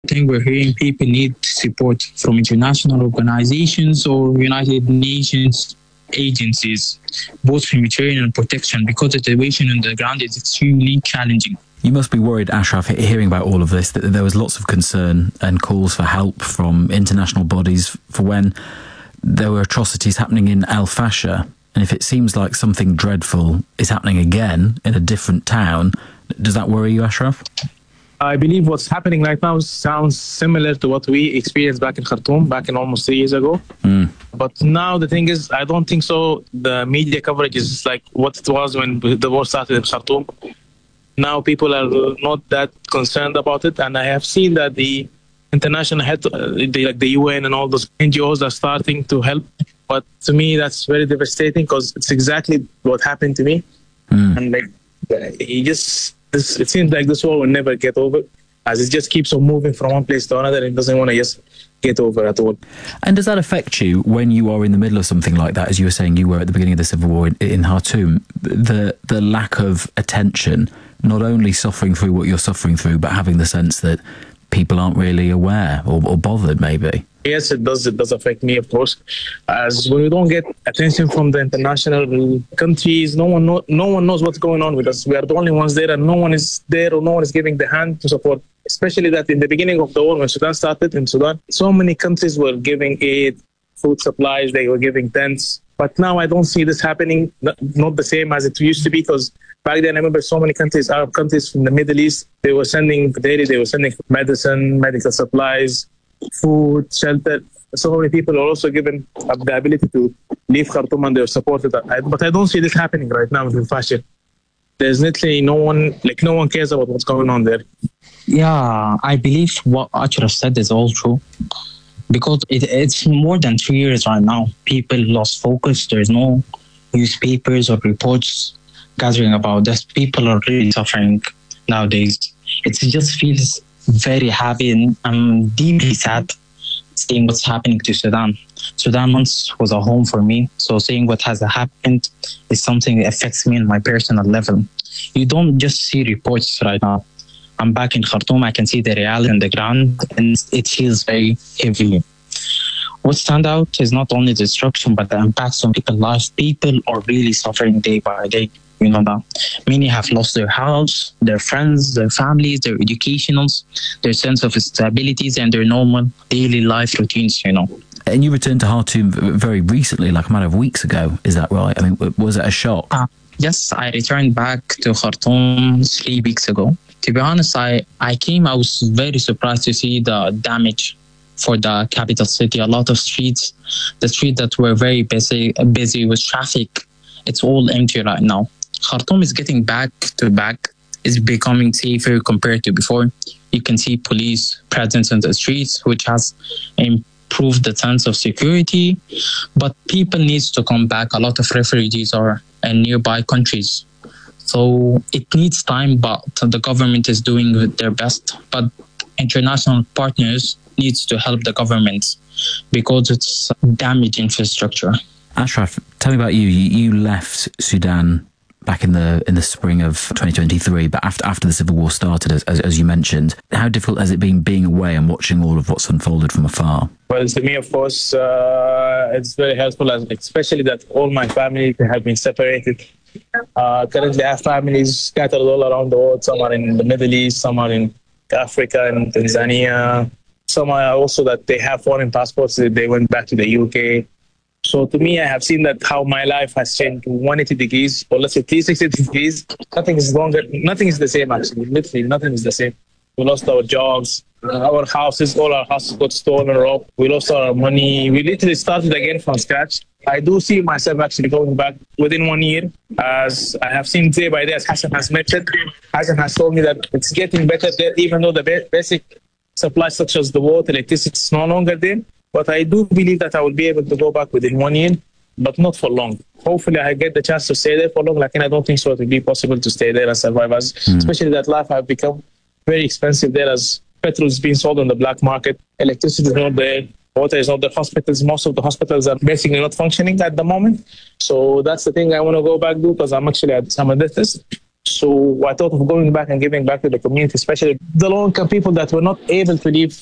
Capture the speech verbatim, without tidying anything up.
I think we're hearing people need support from international organizations or United Nations agencies, both for humanitarian and protection, because the situation on the ground is extremely challenging. You must be worried, Ashraf, hearing about all of this, that there was lots of concern and calls for help from international bodies for when there were atrocities happening in Al Fasher. And if it seems like something dreadful is happening again in a different town, does that worry you, Ashraf? I believe what's happening right now sounds similar to what we experienced back in Khartoum, back in almost three years ago. Mm. But now the thing is, I don't think so. The media coverage is like what it was when the war started in Khartoum. Now people are not that concerned about it. And I have seen that the international head, the, like the U N and all those N G Os are starting to help. But to me, that's very devastating because it's exactly what happened to me. Mm. And like, he just... This, it seems like this war will never get over, as it just keeps on moving from one place to another. It doesn't want to just get over at all. And does that affect you when you are in the middle of something like that, as you were saying you were at the beginning of the civil war in, in Khartoum? The the lack of attention, not only suffering through what you're suffering through, but having the sense that people aren't really aware or, or bothered, maybe. Yes, it does. It does affect me, of course. As when we don't get attention from the international countries, no one know, no one knows what's going on with us. We are the only ones there, and no one is there, or no one is giving the hand to support. Especially that in the beginning of the war, when Sudan started in Sudan, so many countries were giving aid, food supplies. They were giving tents. But now I don't see this happening. Not, not the same as it used to be, because back then I remember so many countries, Arab countries from the Middle East, they were sending daily. They were sending medicine, medical supplies, food, shelter. So many people are also given the ability to leave Khartoum and they're supported. But I don't see this happening right now in fashion. There's literally no one, like no one cares about what's going on there. Yeah, I believe what Ashraf said is all true. Because it, it's more than three years right now. People lost focus. There's no newspapers or reports gathering about this. People are really suffering nowadays. It just feels very happy and I'm deeply sad seeing what's happening to Sudan. Sudan once was a home for me, so seeing what has happened is something that affects me on my personal level. You don't just see reports right now. I'm back in Khartoum, I can see the reality on the ground, and it feels very heavy. What stands out is not only the destruction, but the impacts on people's lives. People are really suffering day by day. You know that many have lost their house, their friends, their families, their educationals, their sense of stabilities, and their normal daily life routines, you know. And you returned to Khartoum very recently, like a matter of weeks ago, is that right? I mean, was it a shock? Uh, yes, I returned back to Khartoum three weeks ago. To be honest, I, I came, I was very surprised to see the damage for the capital city. A lot of streets, the streets that were very busy, busy with traffic, it's all empty right now. Khartoum is getting back to back. It's becoming safer compared to before. You can see police presence in the streets, which has improved the sense of security. But people need to come back. A lot of refugees are in nearby countries. So it needs time, but the government is doing their best. But international partners need to help the government because it's damaged infrastructure. Ashraf, tell me about you. You left Sudan back in the in the spring of twenty twenty-three, but after after the civil war started, as, as, as you mentioned. How difficult has it been being away and watching all of what's unfolded from afar? Well, to me, of course, uh, it's very helpful, especially that all my family have been separated. Uh, currently, I have families scattered all around the world. Some are in the Middle East, some are in Africa and Tanzania. Some are also that they have foreign passports. They went back to the U K. So to me, I have seen that how my life has changed one hundred eighty degrees, or let's say three hundred sixty degrees. Nothing is longer. Nothing is the same, actually. Literally, nothing is the same. We lost our jobs, our houses, all our houses got stolen, robbed. We lost our money. We literally started again from scratch. I do see myself actually going back within one year, as I have seen day by day, as Hassan has mentioned. Hassan has told me that it's getting better there, even though the basic supplies such as the water, electricity is no longer there. But I do believe that I will be able to go back within one year, but not for long. Hopefully, I get the chance to stay there for long. Like, and I don't think so it will be possible to stay there and survive, as mm. especially that life have become very expensive there, as petrol is being sold on the black market, electricity is not there, water is not there, hospitals, most of the hospitals are basically not functioning at the moment. So that's the thing I want to go back to, because I'm actually a summer dentist. So I thought of going back and giving back to the community, especially the low-income people that were not able to leave